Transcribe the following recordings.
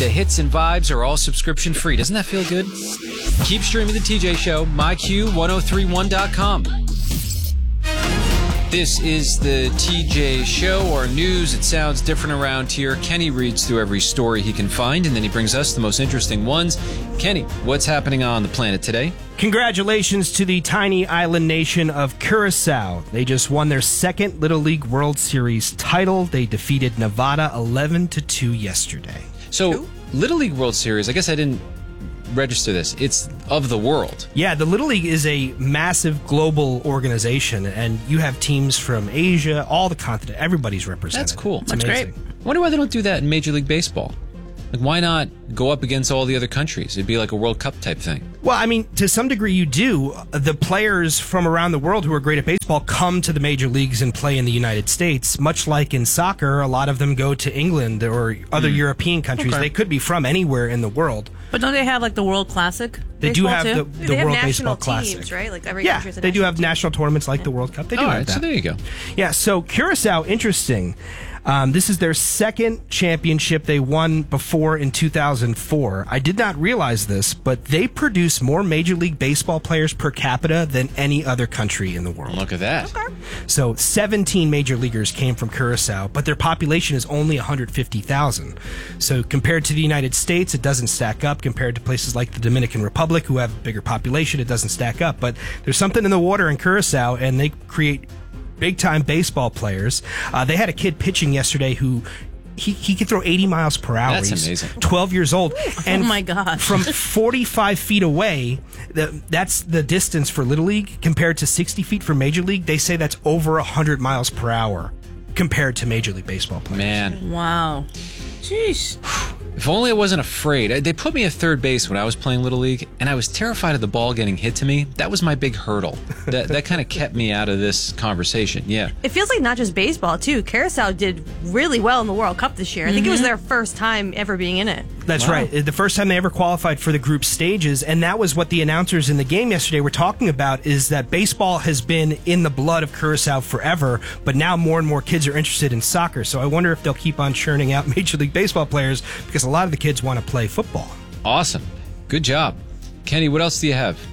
the hits and vibes are all subscription free. Doesn't that feel good? Keep streaming The TJ Show, myq1031.com. This is The TJ Show, our news. It sounds different around here. Kenny reads through every story he can find, and then he brings us the most interesting ones. Kenny, what's happening on the planet today? Congratulations to the tiny island nation of Curacao. They just won their second Little League World Series title. They defeated Nevada 11-2 yesterday. So, Little League World Series, I guess I didn't register this. It's of the world. Yeah, the Little League is a massive global organization, and you have teams from Asia, all the continent. Everybody's represented. That's cool. That's great. I wonder why they don't do that in Major League Baseball. Like, why not go up against all the other countries? It'd be like a World Cup type thing. Well, I mean, to some degree you do. The players from around the world who are great at baseball come to the major leagues and play in the United States. Much like in soccer, a lot of them go to England or other European countries. Okay. They could be from anywhere in the world. But don't they have like the World Classic? They do have too? the World Baseball Classic. Teams, right? Like every Yeah, country has a they do national have team. national tournaments like the World Cup. They do All have right, that. so there you go. Yeah, so Curacao, interesting. This is their second championship. They won before in 2004. I did not realize this, but they produce more Major League Baseball players per capita than any other country in the world. Look at that. So 17 major leaguers came from Curacao, but their population is only 150,000. So compared to the United States, it doesn't stack up. Compared to places like the Dominican Republic, who have a bigger population, it doesn't stack up. But there's something in the water in Curacao, and they create big-time baseball players. They had a kid pitching yesterday who he could throw 80 miles per hour. That's He's amazing. 12 years old. And Oh, my God. From 45 feet away, that's the distance for Little League. Compared to 60 feet for Major League, they say that's over 100 miles per hour compared to Major League Baseball players. Man, Wow. Jeez. if only I wasn't afraid. They put me at third base when I was playing Little League, and I was terrified of the ball getting hit to me. That was my big hurdle. That kind of kept me out of this conversation. Yeah. It feels like not just baseball, too. Curacao did really well in the World Cup this year. I think it was their first time ever being in it. That's Wow. right. The first time they ever qualified for the group stages, and that was what the announcers in the game yesterday were talking about, is that baseball has been in the blood of Curacao forever, but now more and more kids are interested in soccer. So I wonder if they'll keep on churning out Major League Baseball players, because a lot of the kids want to play football. Awesome. Good job. Kenny, what else do you have?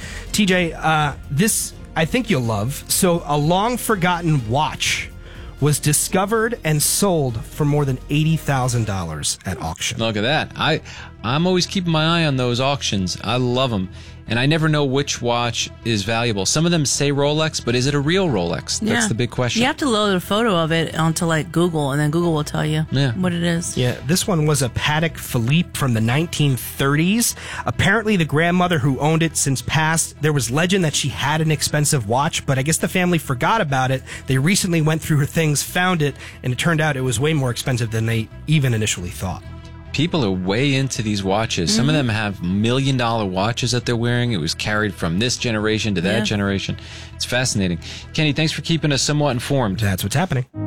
TJ, this I think you'll love. So a long-forgotten watch was discovered and sold for more than $80,000 at auction. Look at that. I'm always keeping my eye on those auctions. I love them. And I never know which watch is valuable. Some of them say Rolex, but is it a real Rolex? That's the big question. You have to load a photo of it onto like Google, and then Google will tell you what it is. Yeah, this one was a Patek Philippe from the 1930s. Apparently, the grandmother who owned it since passed. There was legend that she had an expensive watch, but I guess the family forgot about it. They recently went through her things, found it, and it turned out it was way more expensive than they even initially thought. People are way into these watches. Some of them have $1 million watches that they're wearing. It was carried from this generation to that generation. It's fascinating. Kenny, thanks for keeping us somewhat informed. That's what's happening.